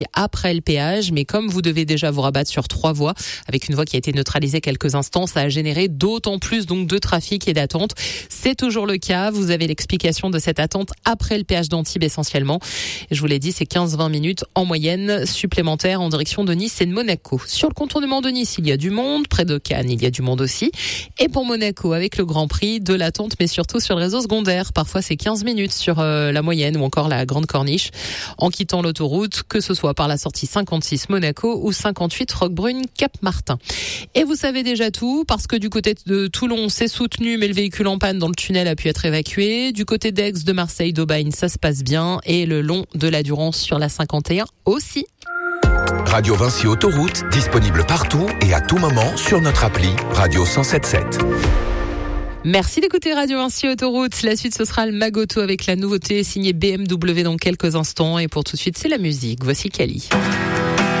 après le péage, mais comme vous devez déjà vous rabattre sur 3 voies, avec une voie qui a été neutralisée quelques instants, ça a généré d'autant plus donc de trafic et d'attente. C'est toujours le cas. Vous avez l'explication de cette attente après le péage d'Antibes essentiellement. Je vous l'ai dit, c'est 15-20 minutes en moyenne supplémentaires en direction de Nice et de Monaco. Sur le contournement de Nice, il y a du monde. Près de Cannes, il y a du monde aussi. Et pour Monaco, avec le Grand Prix, de l'attente, mais surtout sur le réseau secondaire. Parfois, c'est 15 minutes sur la moyenne ou encore la Grande Corniche en quittant l'autoroute, que ce soit par la sortie 56 Monaco ou 58 Roquebrune Cap-Martin. Et vous savez déjà tout, parce que du côté de Toulon, c'est soutenu, mais le véhicule en panne dans le tunnel a pu être évacué. Du côté d'Aix, de Marseille, d'Aubagne, ça se passe bien. Et le long de la Durance sur la 51 aussi. Radio Vinci Autoroute, disponible partout et à tout moment sur notre appli Radio 107.7. Merci d'écouter Radio Vinci Autoroute. La suite, ce sera le Magoto avec la nouveauté signée BMW dans quelques instants. Et pour tout de suite, c'est la musique. Voici Kali.